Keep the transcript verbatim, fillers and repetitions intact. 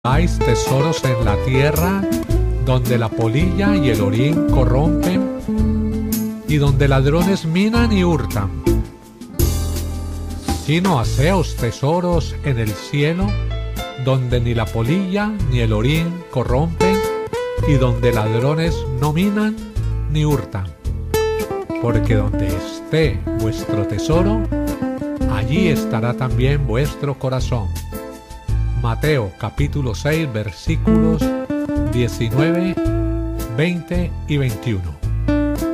Hay tesoros en la tierra, donde la polilla y el orín corrompen, y donde ladrones minan y hurtan. Sino haceos tesoros en el cielo, donde ni la polilla ni el orín corrompen, y donde ladrones no minan ni hurtan. Porque donde esté vuestro tesoro, allí estará también vuestro corazón. Mateo capítulo seis versículos diecinueve, veinte y veintiuno.